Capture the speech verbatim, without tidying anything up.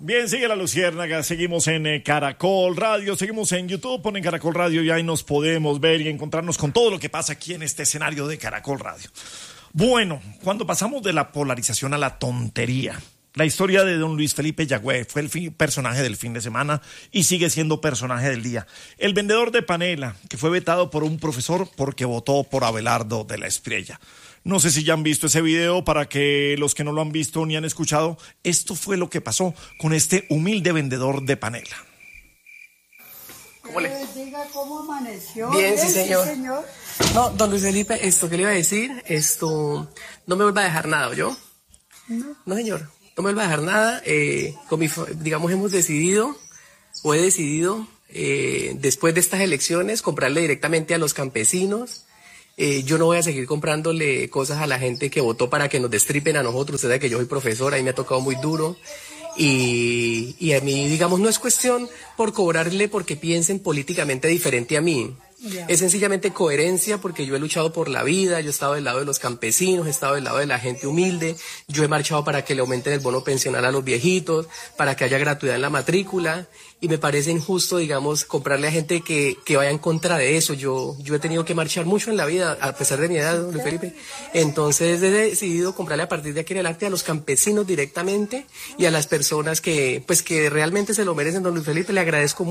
Bien, sigue la Luciérnaga, seguimos en eh, Caracol Radio, seguimos en YouTube, ponen Caracol Radio y ahí nos podemos ver y encontrarnos con todo lo que pasa aquí en este escenario de Caracol Radio. Bueno, cuando pasamos de la polarización a la tontería, la historia de don Luis Felipe Yagüe fue el fin, personaje del fin de semana y sigue siendo personaje del día. El vendedor de panela, que fue vetado por un profesor porque votó por Abelardo de la Espriella. No sé si ya han visto ese video, para que los que no lo han visto ni han escuchado, esto fue lo que pasó con este humilde vendedor de panela. ¿Cómo le? Diga cómo amaneció. Bien, sí, Bien, señor. sí, señor. No, don Luis Felipe, esto que le iba a decir, esto, no me vuelva a dejar nada, ¿yo? No. No, señor, no me vuelva a dejar nada. Eh, con mi, digamos, hemos decidido, o he decidido, eh, después de estas elecciones, comprarle directamente a los campesinos. Eh, yo no voy a seguir comprándole cosas a la gente que votó para que nos destripen a nosotros. Usted sabe que yo soy profesor, ahí me ha tocado muy duro. Y, y a mí, digamos, no es cuestión por cobrarle porque piensen políticamente diferente a mí. Yeah. Es sencillamente coherencia, porque yo he luchado por la vida, yo he estado del lado de los campesinos, he estado del lado de la gente humilde, yo he marchado para que le aumenten el bono pensional a los viejitos, para que haya gratuidad en la matrícula, y me parece injusto, digamos, comprarle a gente que, que vaya en contra de eso. Yo, yo he tenido que marchar mucho en la vida, a pesar de mi edad, don Luis Felipe. Entonces he decidido comprarle a partir de aquí en adelante a los campesinos directamente y a las personas que, pues, que realmente se lo merecen, don Luis Felipe. Le agradezco mucho.